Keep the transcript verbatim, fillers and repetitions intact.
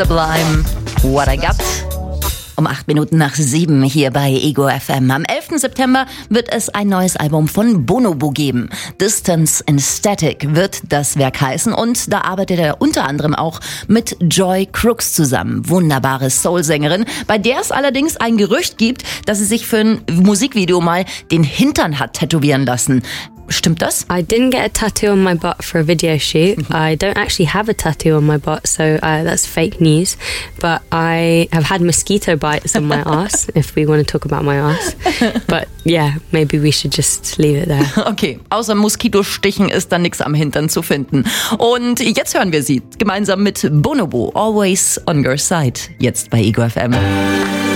Sublime, What I Got. Um acht Minuten nach sieben hier bei Ego F M. Am elften September wird es ein neues Album von Bonobo geben. Distance and Static wird das Werk heißen und da arbeitet er unter anderem auch mit Joy Crooks zusammen. Wunderbare Soul-Sängerin, bei der es allerdings ein Gerücht gibt, dass sie sich für ein Musikvideo mal den Hintern hat tätowieren lassen. Stimmt das? I didn't get a tattoo on my butt for a video shoot. I don't actually have a tattoo on my butt, so uh, that's fake news. But I have had mosquito bites on my ass, if we want to talk about my ass. But yeah, maybe we should just leave it there. Okay, außer Moskitostichen ist da nichts am Hintern zu finden. Und jetzt hören wir sie gemeinsam mit Bonobo, Always on Your Side, jetzt bei Ego F M.